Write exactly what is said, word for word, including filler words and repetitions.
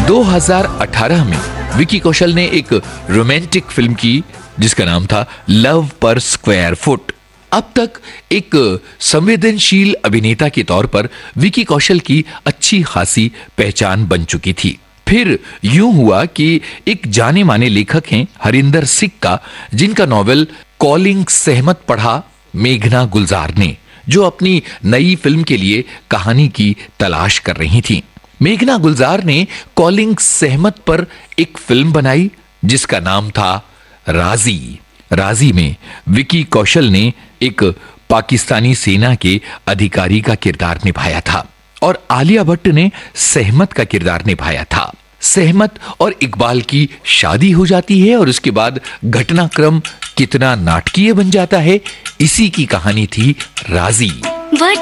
दो हज़ार अठारह में विकी कौशल ने एक रोमांटिक फिल्म की जिसका नाम था लव पर स्क्वायर फुट। अब तक एक संवेदनशील अभिनेता के तौर पर विकी कौशल की अच्छी खासी पहचान बन चुकी थी। फिर यूं हुआ कि एक जाने माने लेखक हैं हरिंदर सिख का, जिनका नॉवेल कॉलिंग सहमत पढ़ा मेघना गुलजार ने, जो अपनी नई फिल्म के लिए कहानी की तलाश कर रही थी। मेघना गुलजार ने कॉलिंग सहमत पर एक फिल्म बनाई जिसका नाम था राजी। राजी में विकी कौशल ने एक पाकिस्तानी सेना के अधिकारी का किरदार निभाया था और आलिया भट्ट ने सहमत का किरदार निभाया था। सहमत और इकबाल की शादी हो जाती है और उसके बाद घटनाक्रम कितना नाटकीय बन जाता है, इसी की कहानी थी राजी।